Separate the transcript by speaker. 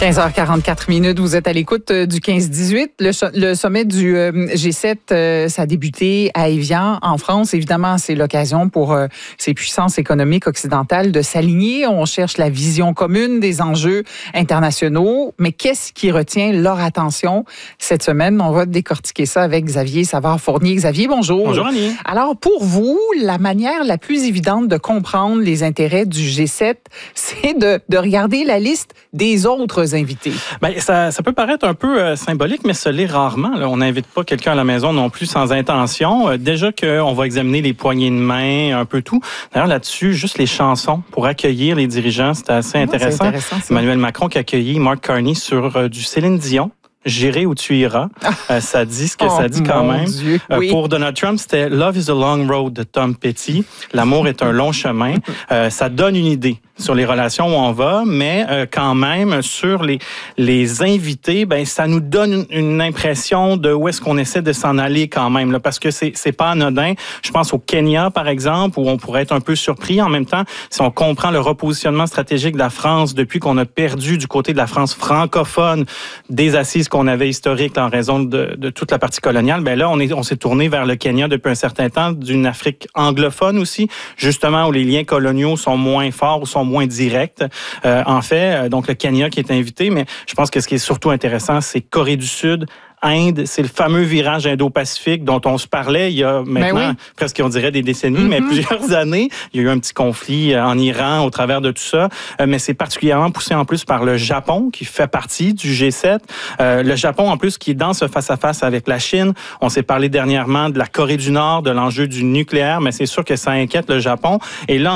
Speaker 1: 15h44, vous êtes à l'écoute du 15-18. Le sommet du G7, ça a débuté à Évian, en France. Évidemment, c'est l'occasion pour ces puissances économiques occidentales de s'aligner. On cherche la vision commune des enjeux internationaux. Mais qu'est-ce qui retient leur attention cette semaine? On va décortiquer ça avec Xavier Savard-Fournier. Xavier, bonjour.
Speaker 2: Bonjour, Annie.
Speaker 1: Alors, pour vous, la manière la plus évidente de comprendre les intérêts du G7, c'est de regarder la liste des autres invités.
Speaker 2: Bien, ça peut paraître un peu symbolique, mais ce l'est rarement. Là. On n'invite pas quelqu'un à la maison non plus sans intention. Déjà qu'on va examiner les poignées de main, un peu tout. D'ailleurs, là-dessus, juste les chansons pour accueillir les dirigeants, c'était assez intéressant. Emmanuel Macron qui a accueilli Mark Carney sur du Céline Dion. J'irai où tu iras. Ça dit ce que ça dit quand même. Oui. Pour Donald Trump, c'était Love is a long road de Tom Petty. L'amour est un long chemin. Ça donne une idée sur les relations où on va, mais quand même, sur les invités, ben ça nous donne une impression de où est-ce qu'on essaie de s'en aller quand même, là, parce que c'est pas anodin. Je pense au Kenya, par exemple, où on pourrait être un peu surpris. En même temps, si on comprend le repositionnement stratégique de la France depuis qu'on a perdu du côté de la France francophone des assises qu'on avait historiques en raison de toute la partie coloniale, ben là, on s'est tourné vers le Kenya depuis un certain temps, d'une Afrique anglophone aussi, justement où les liens coloniaux sont moins forts ou sont moins directs. En fait, donc le Kenya qui est invité, mais je pense que ce qui est surtout intéressant, c'est Corée du Sud, Inde, c'est le fameux virage Indo-Pacifique dont on se parlait il y a maintenant presque, on dirait, des décennies, mais plusieurs années. Il y a eu un petit conflit en Iran au travers de tout ça, mais c'est particulièrement poussé en plus par le Japon qui fait partie du G7. Le Japon, en plus, qui est dans ce face-à-face avec la Chine. On s'est parlé dernièrement de la Corée du Nord, de l'enjeu du nucléaire, mais c'est sûr que ça inquiète le Japon. Et là,